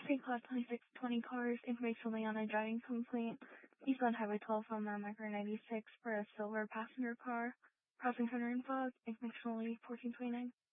Pre-Class 2620 cars, information only on a driving complaint. Eastbound Highway 12 on Micro 96 for a silver passenger car. Crossing Hunter and Fog, information only 1429.